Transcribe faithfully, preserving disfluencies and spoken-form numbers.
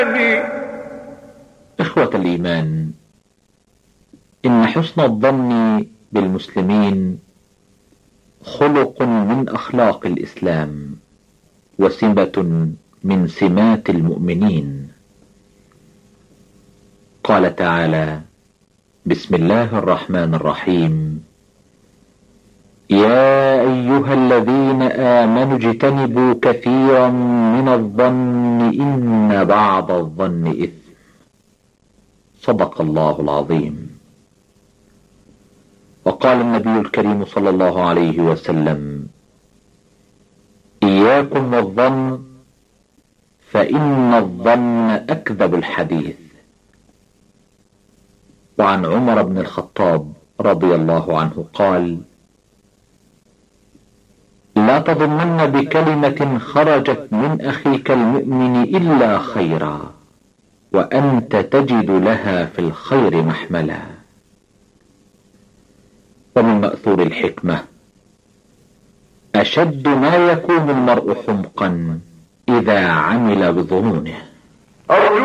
إخوة الإيمان، إن حسن الظن بالمسلمين خلق من أخلاق الإسلام وسمة من سمات المؤمنين. قال تعالى: بسم الله الرحمن الرحيم: يا أيها الذين آمنوا اجتنبوا كثيرا من الظن إن بعض الظن إثم. صدق الله العظيم. وقال النبي الكريم صلى الله عليه وسلم: إياكم والظن فإن الظن أكذب الحديث. وعن عمر بن الخطاب رضي الله عنه قال: لا تظنن بكلمة خرجت من أخيك المؤمن إلا خيرا وأنت تجد لها في الخير محملا. ومن مأثور الحكمة: أشد ما يكون المرء حمقا إذا عمل بظنونه.